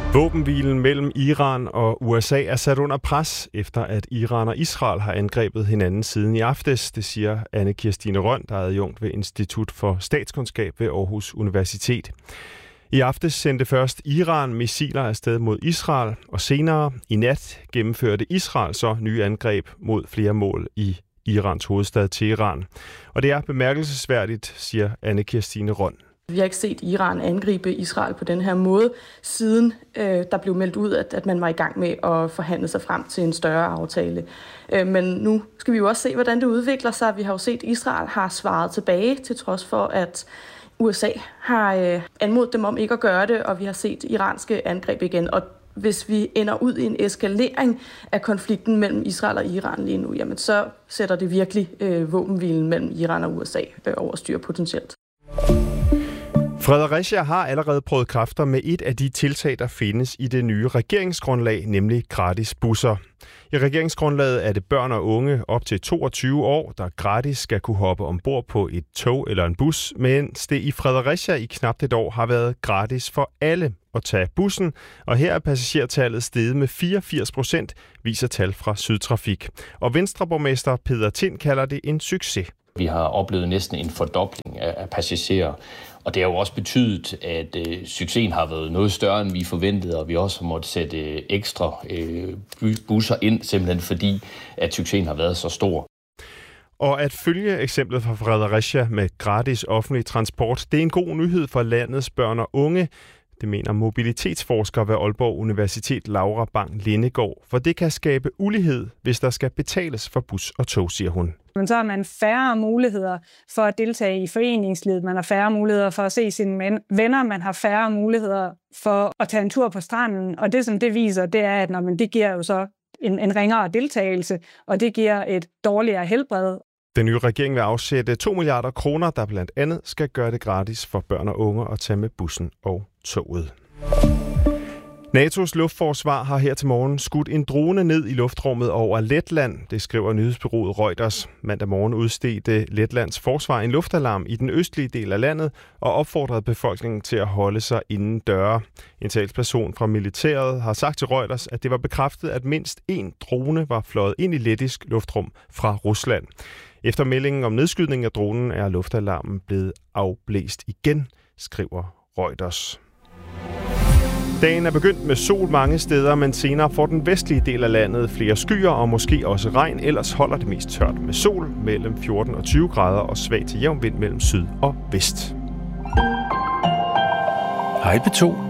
Våbenhvilen mellem Iran og USA er sat under pres, efter at Iran og Israel har angrebet hinanden siden i aftes. Det siger Anne Kirstine Rønn, der er adjunkt ved Institut for Statskundskab ved Aarhus Universitet. I aftes sendte først Iran missiler afsted mod Israel, og senere i nat gennemførte Israel så nye angreb mod flere mål i Irans hovedstad Teheran. Og det er bemærkelsesværdigt, siger Anne Kirstine Rønn. Vi har ikke set Iran angribe Israel på den her måde, siden der blev meldt ud, at man var i gang med at forhandle sig frem til en større aftale. Men nu skal vi jo også se, hvordan det udvikler sig. Vi har jo set, at Israel har svaret tilbage, til trods for, at USA har anmodet dem om ikke at gøre det, og vi har set iranske angreb igen. Og hvis vi ender ud i en eskalering af konflikten mellem Israel og Iran lige nu, jamen så sætter det virkelig våbenhvilen mellem Iran og USA over styr potentielt. Fredericia har allerede prøvet kræfter med et af de tiltag, der findes i det nye regeringsgrundlag, nemlig gratis busser. I regeringsgrundlaget er det børn og unge op til 22 år, der gratis skal kunne hoppe ombord på et tog eller en bus, mens det i Fredericia i knap et år har været gratis for alle at tage bussen, og her er passagertallet steget med 84%, viser tal fra Sydtrafik. Og Venstreborgmester Peter Tind kalder det en succes. Vi har oplevet næsten en fordobling af passagerer, og det har jo også betydet, at succesen har været noget større, end vi forventede, og vi også har måttet sætte ekstra busser ind, simpelthen fordi, at succesen har været så stor. Og at følge eksemplet fra Fredericia med gratis offentlig transport, det er en god nyhed for landets børn og unge. Det mener mobilitetsforsker ved Aalborg Universitet Laura Bang Lindegaard, for det kan skabe ulighed, hvis der skal betales for bus og tog, siger hun. Men så har man færre muligheder for at deltage i foreningslivet, man har færre muligheder for at se sine venner, man har færre muligheder for at tage en tur på stranden, og det som det viser, det er, at det giver jo så en ringere deltagelse, og det giver et dårligere helbred. Den nye regering vil afsætte 2 milliarder kroner, der blandt andet skal gøre det gratis for børn og unge at tage med bussen og toget. NATO's luftforsvar har her til morgen skudt en drone ned i luftrummet over Letland, det skriver nyhedsbureauet Reuters. Mandag morgen udstedte Letlands forsvar en luftalarm i den østlige del af landet og opfordrede befolkningen til at holde sig inden døre. En talsperson fra militæret har sagt til Reuters, at det var bekræftet, at mindst én drone var fløjet ind i lettisk luftrum fra Rusland. Efter meldingen om nedskydning af dronen er luftalarmen blevet afblæst igen, skriver Reuters. Dagen er begyndt med sol mange steder, men senere får den vestlige del af landet flere skyer og måske også regn. Ellers holder det mest tørt med sol mellem 14 og 20 grader og svag til jævn vind mellem syd og vest. Hej P2.